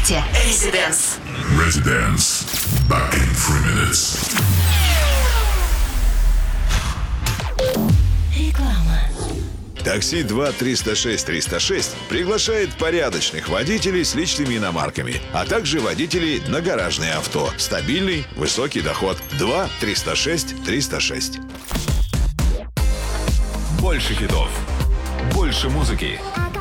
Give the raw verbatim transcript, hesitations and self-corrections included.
ВКонтакте. Residence. Residence. Back in three minutes. Реклама. Такси два триста шесть триста шесть приглашает порядочных водителей с личными иномарками, а также водителей на гаражные авто. Стабильный, высокий доход. два триста шесть триста шесть. Больше хитов. Больше музыки.